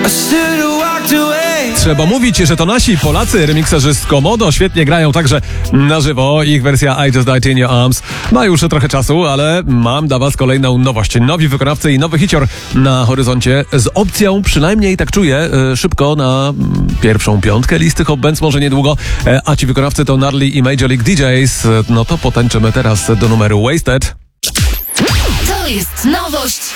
Trzeba mówić, że to nasi Polacy, remikserzy z Komodo, świetnie grają także na żywo. Ich wersja I Just Died in Your Arms ma już trochę czasu, ale mam dla was kolejną nowość. Nowi wykonawcy i nowy hicior na horyzoncie z opcją, przynajmniej tak czuję, szybko na pierwszą piątkę listy Hot Bands, może niedługo. A ci wykonawcy to Gnarly i Major League DJs. No to potańczymy teraz do numeru Wasted. To jest nowość